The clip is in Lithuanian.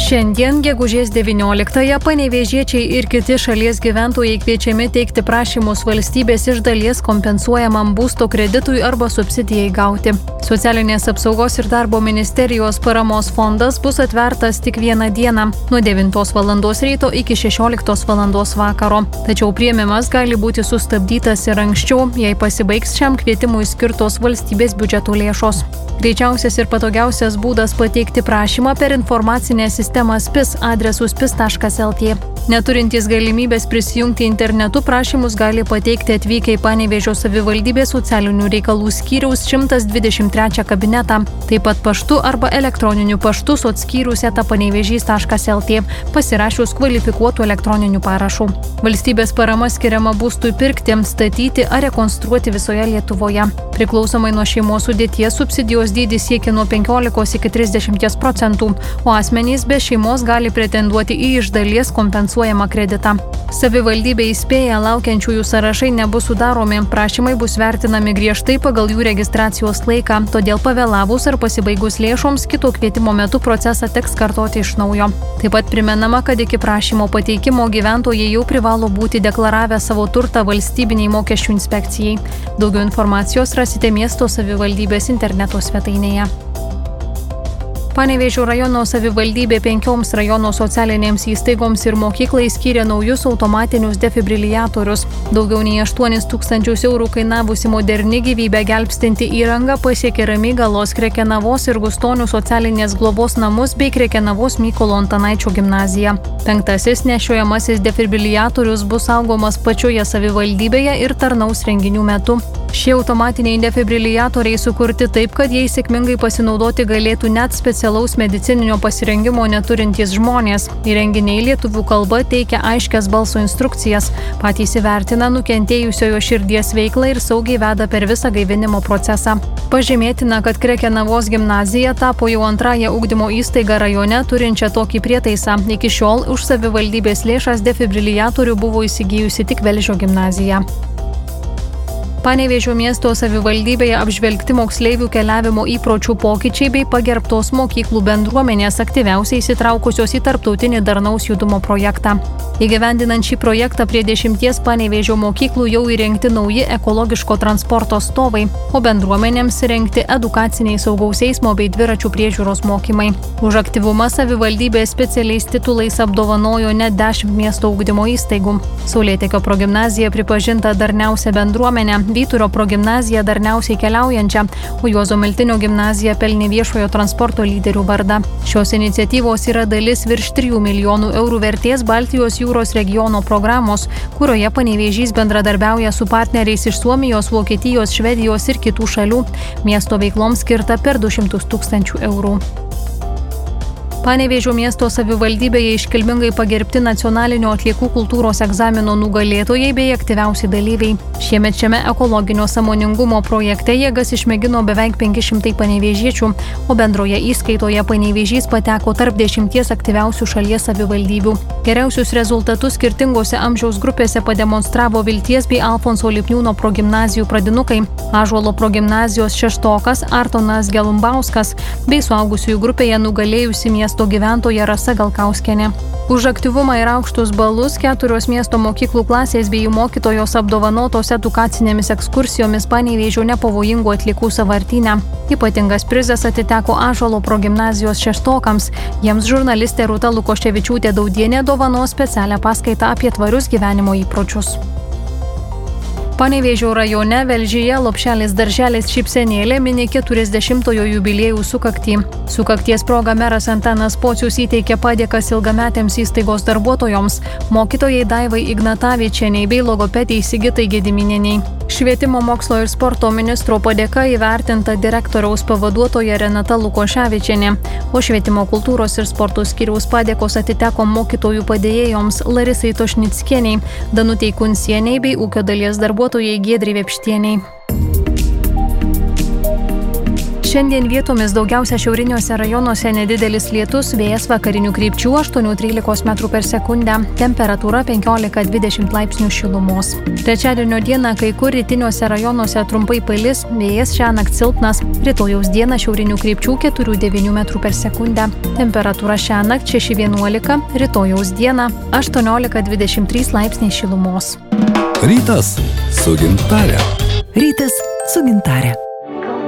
Šiandien, gegužės 19-ąją, panevėžiečiai ir kiti šalies gyventojai kviečiami teikti prašymus valstybės iš dalies kompensuojamam būsto kreditui arba subsidijai gauti. Socialinės apsaugos ir darbo ministerijos paramos fondas bus atvertas tik vieną dieną, nuo 9 val. Ryto iki 16 val. Vakaro. Tačiau priėmimas gali būti sustabdytas ir anksčiau, jei pasibaigs šiam kvietimui skirtos valstybės biudžeto lėšos. Greičiausias ir patogiausias būdas pateikti prašymą per informacinę sistemą SPIS adresu spis.lt. Neturintys galimybės prisijungti internetu prašymus gali pateikti atvykę į Panevėžio savivaldybės socialinių reikalų skyriaus 123 kabinetą, taip pat paštu arba elektroniniu paštu sotskyrius@panevėžys.lt pasirašius kvalifikuotų elektroninių parašų. Valstybės parama skiriama būstui pirkti, statyti ar rekonstruoti visoje Lietuvoje. Priklausomai nuo šeimos sudėties subsidijos dydis siekia nuo 15 iki 30%, o asmenys be šeimos gali pretenduoti į iš dalies kompensuojamą kreditą. Savivaldybė įspėja, laukiančiųjų sąrašai nebus sudaromi, prašymai bus vertinami griežtai pagal jų registracijos laiką, todėl pavėlavus ar pasibaigus lėšoms kito kvietimo metu procesą teks kartoti iš naujo. Taip pat primenama, kad iki prašymo pateikimo gyventojai jau privalo būti deklaravę savo turtą valstybiniai mokesčių inspekcijai. Daugiau informacijos rasite miesto savivaldybės interneto svetainėje. Panevėžio rajono savivaldybė 5 rajono socialinėms įstaigoms ir mokyklai skyrė naujus automatinius defibriliatorius. Daugiau nei 8 000 eurų kainavusi moderni gyvybę gelbstinti įranga pasiekė Ramygalos, Krekenavos ir Gustonių socialinės globos namus bei Krekenavos Mykolo Antanaičio gimnaziją. 5. nešiojamasis defibriliatorius bus saugomas pačioje savivaldybėje ir tarnaus renginių metu. Šie automatiniai defibriliatoriai sukurti taip, kad jais sėkmingai pasinaudoti galėtų net specialaus medicininio pasirengimo neturintys žmonės. Įrenginiai lietuvių kalba teikia aiškias balso instrukcijas, patys įvertina nukentėjusiojo širdies veiklą ir saugiai veda per visą gaivinimo procesą. Pažymėtina, kad Krekenavos gimnazija tapo jau antrąją ugdymo įstaigą rajone turinčią tokį prietaisą. Iki šiol už savivaldybės lėšas defibriliatorių buvo įsigijusi tik Velžio gimnazija. Panevėžio miesto savivaldybėje apžvelgti moksleivių keliavimo įpročių pokyčiai bei pagerbtos mokyklų bendruomenės aktyviausiai įsitraukusios į tarptautinį darnaus judumo projektą. Įgyvendinant šį projektą prie 10 Panevėžio mokyklų jau įrengti nauji ekologiško transporto stovai, o bendruomenėms įrengti edukaciniai saugaus eismo bei dviračių priežiūros mokymai. Už aktyvumą savivaldybė specialiais titulais apdovanojo net 10 miesto ugdymo įstaigų. Saulėtekio progimnazija pripažinta darniausia bendruomenė, Vyturio progimnazija darniausiai keliaujančia, o Juozo Miltinio gimnazija pelnė viešojo transporto lyderių vardą. Šios iniciatyvos yra dalis virš 3 milijonų eurų vertės Baltijos jūros regiono programos, kurioje Panevėžys bendradarbiauja su partneriais iš Suomijos, Vokietijos, Švedijos ir kitų šalių. Miesto veikloms skirta per 200 000 eurų. Panevėžio miesto savivaldybėje iškilmingai pagerbti nacionalinio atliekų kultūros egzamino nugalėtojai bei aktyviausi dalyviai. Šiemet šiame ekologinio sąmoningumo projekte jėgas išmėgino beveik 500 panevėžiečių, o bendroje įskaitoje Panevėžys pateko tarp 10 aktyviausių šalies savivaldybių. Geriausius rezultatus skirtingose amžiaus grupėse pademonstravo Vilties bei Alfonso Lipniūno progimnazijų pradinukai, Ąžuolo progimnazijos šeštokas Artonas Gelumbauskas bei suaugusiųjų grupėje nugalėjusi miesto gyventoja Rasa Galkauskienė. Už aktyvumą ir aukštus balus 4 miesto mokyklų klasės bei jų mokytojos apdovanotos edukacinėmis ekskursijomis Panevėžio nepavojingų atliekų sąvartyne. Ypatingas prizas atiteko Ąžuolo progimnazijos šeštokams. Jiems žurnalistė Rūta Lukoševičiūtė Daudienė dovanos specialią paskaitą apie tvarius gyvenimo įpročius. Panevėžio rajone Velžyje Lopšelis darželis Šypsenėlė mini 40-ojo jubiliejų sukaktį. Sukakties proga meras Antanas Pocius įteikė padėkas ilgametėms įstaigos darbuotojoms, mokytojai Daivai Ignatavičienei bei logopedei Sigitai Gediminienei. Švietimo mokslo ir sporto ministro padėka įvertinta direktoriaus pavaduotoja Renata Lukoševičienė, o švietimo kultūros ir sporto skyriaus padėkos atiteko mokytojų padėjėjoms Larisai Tošnickienei, Danutei Kunsienei bei ūkio dalies darbuotojai Giedrai Vepštienei. Šiandien vietomis daugiausia šiauriniuose rajonuose nedidelis lietus, vėjas vakarinių krypčių 8–13 m/s, temperatūra 15–20 laipsnių šilumos. Trečiadienio dieną kai kur rytiniuose rajonuose trumpai palis, vėjas šiąnakt silpnas, rytojaus dieną šiaurinių krypčių 4–9 m/s, temperatūra šiąnakt 6–11, rytojaus dieną 18–23 laipsniai šilumos. Rytas su Gintare. Rytas su Gintare.